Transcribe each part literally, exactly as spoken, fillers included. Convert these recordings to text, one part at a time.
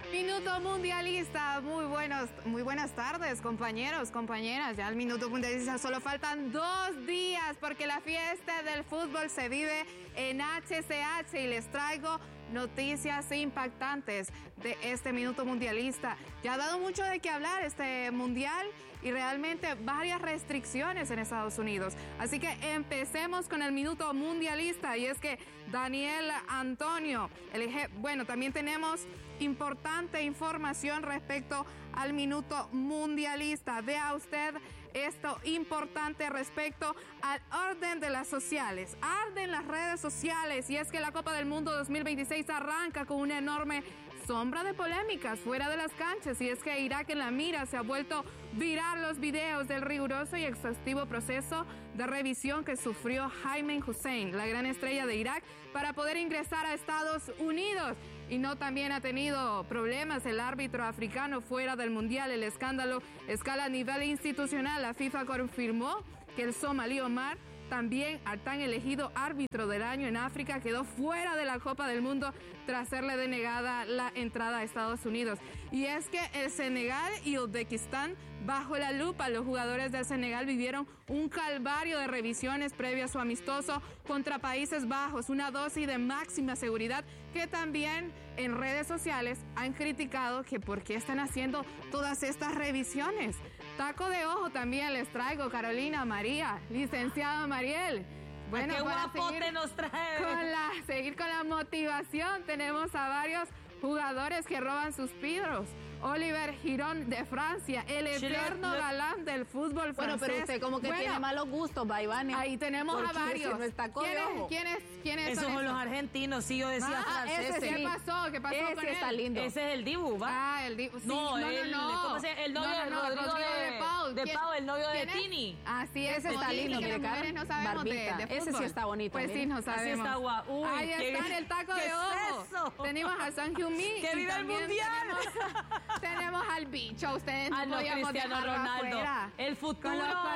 Minuto Mundialista, muy buenos, muy buenas tardes, compañeros, compañeras. Ya el Minuto Mundialista solo faltan dos días porque la fiesta del fútbol se vive en H C H y les traigo noticias impactantes de este Minuto Mundialista. Ya ha dado mucho de qué hablar este mundial y realmente varias restricciones en Estados Unidos. Así que empecemos con el Minuto Mundialista y es que Daniel Antonio, el, bueno, también tenemos importante información respecto al Minuto Mundialista. Vea usted esto importante respecto al orden de las sociales. Arden las redes sociales y es que la Copa del Mundo dos mil veintiséis arranca con una enorme sombra de polémicas fuera de las canchas y es que Irak en la mira se ha vuelto viral los videos del riguroso y exhaustivo proceso de revisión que sufrió Jaime Hussein, la gran estrella de Irak, para poder ingresar a Estados Unidos. Y no también ha tenido problemas el árbitro africano fuera del Mundial. El escándalo escala a nivel institucional. La FIFA confirmó que el somalí Omar, también al tan elegido árbitro del año en África, quedó fuera de la Copa del Mundo tras serle denegada la entrada a Estados Unidos. Y es que el Senegal y Uzbekistán, bajo la lupa, los jugadores del Senegal vivieron un calvario de revisiones previo a su amistoso contra Países Bajos, una dosis de máxima seguridad que también en redes sociales han criticado que por qué están haciendo todas estas revisiones. Taco de ojo también les traigo, Carolina, María, licenciada Mariel. Bueno, qué guapote nos trae. Con la, seguir con la motivación, tenemos a varios jugadores que roban suspiros. Oliver Giroud de Francia, el eterno galán del fútbol francés. Bueno, pero usted como que bueno, tiene malos gustos, Baivania. Ahí tenemos a varios. No está ¿Quiénes, ¿Quiénes, quiénes esos son esos? Los argentinos, sí, yo decía ah, franceses. Ese, ¿Qué pasó? ¿Qué pasó ese con él? Está lindo. Ese es el Dibu, ¿va? Ah, el Dibu. Sí, no, no, el, no, no. ¿Cómo se llama? El novio no, no, no, de Rodrigo de, de Paul. De Paul, el novio de Tini. Así es, ese está lindo, que las mujeres no sabemos de, de fútbol. Ese sí está bonito. Pues sí, no sabemos. Así está guapo. Ahí está en el taco de ojo. Tenemos a Son Heung-min. ¡Que viva el mundial! Tenemos al bicho. Ustedes ah, no, no, Cristiano Ronaldo. Afuera. El futuro.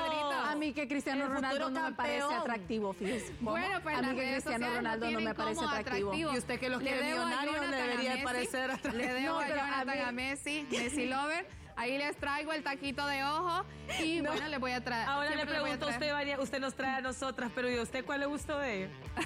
A mí que Cristiano Ronaldo no me parece atractivo, fíjese. Bueno, pues a mí que Cristiano Ronaldo no me parece atractivo. Y usted que los quiere millonarios le debería parecer atractivo. Le debo a Jonathan a Messi, Messi Lover. Ahí les traigo el taquito de ojo y no. bueno, les voy a traer. Ahora le pregunto a usted, María, usted nos trae a nosotras, pero ¿y a usted cuál le gustó de ella?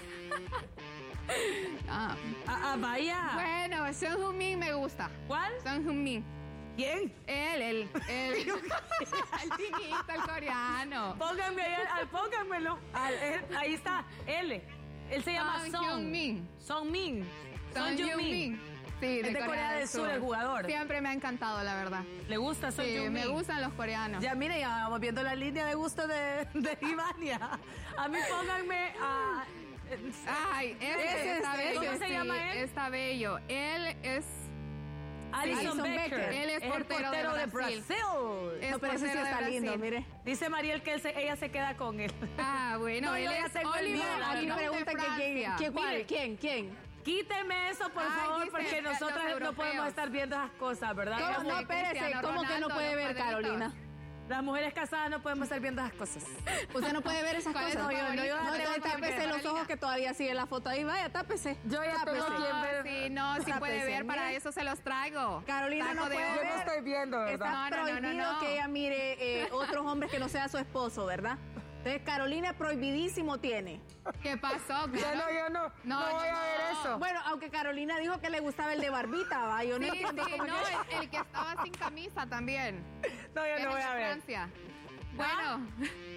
ah. ah, ah, vaya. Bueno, Son Heung-min me gusta. ¿Cuál? Son Heung-min. ¿Quién? Él, él, él. El chiquito, el coreano. Pónganme ahí, al, pónganmelo. Al, él, ahí está, él. Él se llama Son. Son Heung-min. Son Min. Son Heung-min. Sí, de, es de Corea, Corea del Sur, Sur, el jugador. Siempre me ha encantado, la verdad. ¿Le gusta Son Heung-min? Sí, me gustan los coreanos. Ya, mire, ya vamos viendo la línea de gusto de, de Ivania. A mí pónganme a... Ay, ese, ese está bello. ¿Cómo se sí, llama él? Está bello. Él es... Alison Becker. Becker. Él es, es portero, portero de Brasil. Brasil. Es no, pero ese sí está lindo, mire. Dice Mariel que él se, ella se queda con él. Ah, bueno, no, él es Oliver. Aquí pregunta que quién, quién, quién, quién. Quíteme eso, por Ay, favor, dice, porque nosotras no podemos estar viendo esas cosas, ¿verdad? ¿Cómo, no, espérese, ¿cómo que no puede ver, Carolina? Las mujeres casadas no podemos estar viendo esas cosas. Usted no puede ver esas cosas. No, yo, no, yo no, no tápese los ojos que todavía sigue la foto ahí. Vaya, tápese. Yo ya tápese. tengo quien ver. Sí, no, sí puede ver, para eso se los traigo. Carolina no puede ver. Yo no estoy viendo, ¿verdad? Está no, prohibido no, no, no. que ella mire eh, otros hombres que no sea su esposo, ¿verdad? Entonces, Carolina prohibidísimo tiene. ¿Qué pasó? Ya no, yo no, no, no voy a ver eso. Bueno, aunque Carolina dijo que le gustaba el de barbita, ¿va? Yo no sí, entiendo sí, cómo no, que... el, el que estaba sin camisa también. No, yo no voy a ver. Francia. Bueno.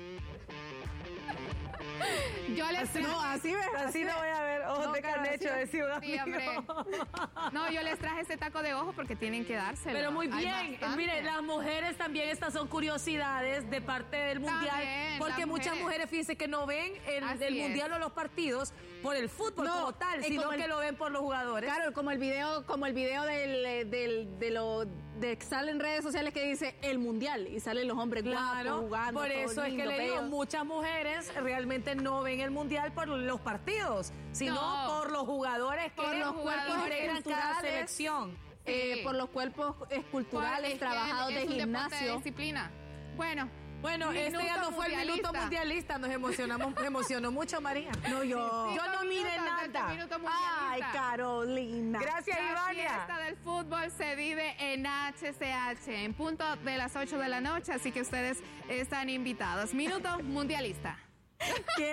Yo les traje... No, así ves. Así no voy a ver. Ojos no, de carnecho, decía un sí, hombre. No, yo les traje ese taco de ojo porque tienen que dárselo. Pero muy bien. Mire, las mujeres también, estas son curiosidades de parte del mundial. También, porque muchas mujeres. mujeres, fíjense que no ven el, el mundial o los partidos por el fútbol no, como tal, sino el, que lo ven por los jugadores. Claro, como el video, como el video del, del, de lo de que sale en redes sociales que dice el mundial y salen los hombres claro, guapos jugando. Por eso lindo, es que le digo, bello. muchas mujeres realmente no ven el mundial por los partidos, sino no, por los jugadores que por los cuerpos integran cada selección. Eh, sí. Por los cuerpos esculturales, por, trabajados es de un gimnasio. De disciplina. Bueno, Bueno, Minuto este ya no fue el minuto mundialista. mundialista, nos emocionamos, me emocionó mucho, María. No, yo. Sí, Yo cinco no miré minutos de este nada. minuto mundialista. Ay, Carolina. Gracias, La Ivania. fiesta del fútbol se vive en H C H en punto de las ocho de la noche, así que ustedes están invitados. Minuto mundialista.